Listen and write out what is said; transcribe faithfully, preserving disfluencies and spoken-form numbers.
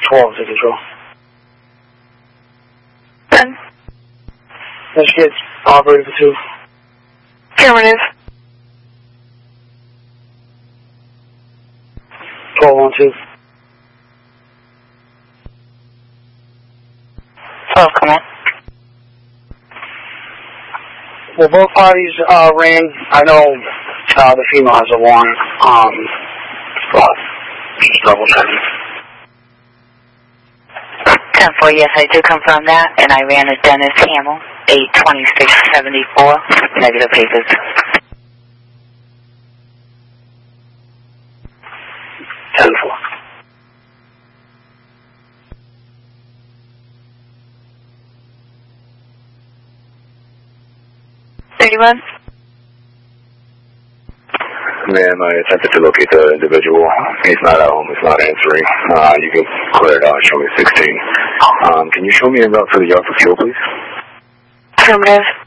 twelve to control. ten. Let's get operator for two. Affirmative. twelve on two. twelve, come on. Well, both parties uh, ran. I know uh, the female has a warrant. Um, but just double checking. ten four, yes, I do confirm that, and I ran a Dennis Hamill, eight twenty-six seventy-four, negative papers. ten four. thirty-one. Ma'am, I attempted to locate the individual. He's not at home. He's not answering. Uh, you can clear it out. Show me sixteen. Um, can you show me a route to the yard for fuel, please? Affirmative.